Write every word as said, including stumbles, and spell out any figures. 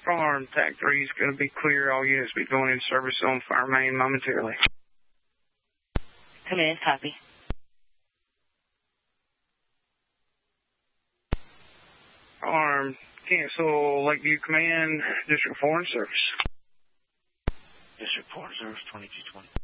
Farm, Tac three is going to be clear. All units be going into service on fire main momentarily. Come in, copy. Farm, cancel Lakeview Command, District four in service. District four in service, twenty-two twenty.